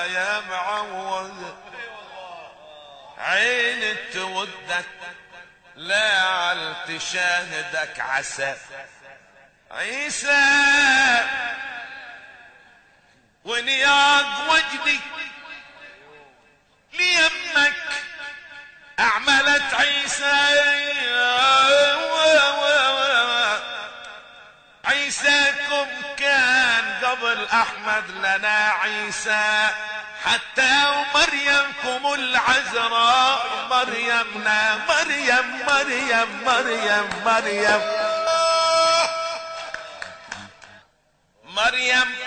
يا معود عين تودك لا عل تشاهدك عسى عيسى ونياض وجدي ليمك اعملت عيسى عيساكم كان قبل احمد لنا عيسى حتى ومريمكم العذراء مريمنا مريم مريم مريم مريم مريم